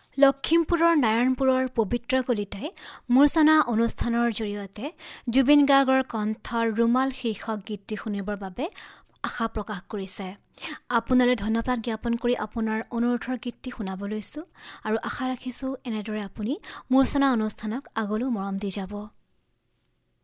লখিমপুৰৰ নাৰায়ণপুৰৰ পবিত্ৰ কলিতাই মূৰ্ছনা অনুষ্ঠানৰ জৰিয়তে জুবিন গাৰ্গৰ কণ্ঠৰ ৰুমাল শীৰ্ষক গীতটি শুনিবৰ বাবে আশা প্ৰকাশ কৰিছে। আপোনালৈ ধন্যবাদ জ্ঞাপন কৰি আপোনাৰ অনুৰোধৰ গীতটি শুনাব লৈছোঁ আৰু আশা ৰাখিছোঁ এনেদৰে আপুনি মূৰ্ছনা অনুষ্ঠানক আগলৈও মৰম দি যাব।